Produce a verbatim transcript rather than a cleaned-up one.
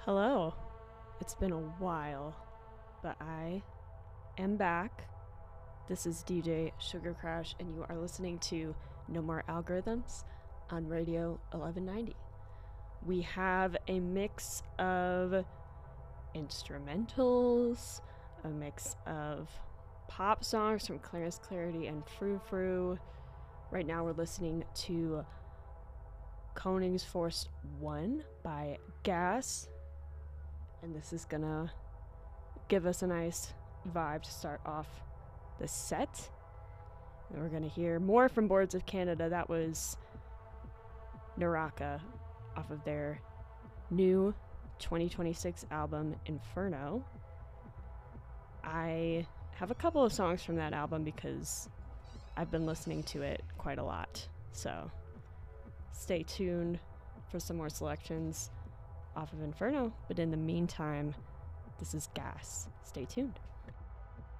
Hello. It's been a while, but I am back. This is D J Sugar Crash, and you are listening to No More Algorithms on Radio eleven ninety. We have a mix of instrumentals, a mix of pop songs from Clarence Clarity and Frou Frou. Right now we're listening to Koningsforce one by Gas, and this is gonna give us a nice vibe to start off the set. And we're gonna hear more from Boards of Canada. That was Naraka off of their new twenty twenty-six album Inferno. I have a couple of songs from that album because I've been listening to it quite a lot, so stay tuned for some more selections off of Inferno. But in the meantime, this is Gas. Stay tuned.